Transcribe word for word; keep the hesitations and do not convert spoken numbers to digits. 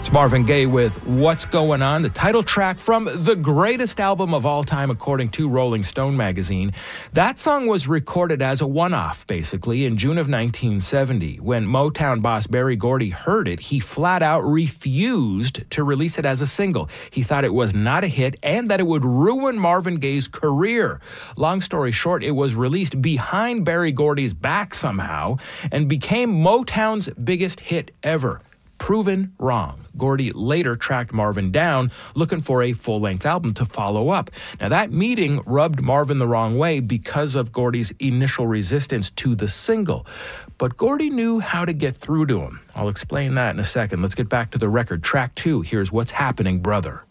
It's Marvin Gaye with What's Going On, the title track from the greatest album of all time, according to Rolling Stone magazine. That song was recorded as a one-off, basically, in June of nineteen seventy. When Motown boss Berry Gordy heard it, he flat out refused to release it as a single. He thought it was not a hit and that it would ruin Marvin Gaye's career. Long story short, it was released behind Berry Gordy's back somehow and became Motown's biggest hit ever. Proven wrong. Gordy later tracked Marvin down, looking for a full-length album to follow up. Now, that meeting rubbed Marvin the wrong way because of Gordy's initial resistance to the single. But Gordy knew how to get through to him. I'll explain that in a second. Let's get back to the record. Track two, here's What's Happening, Brother.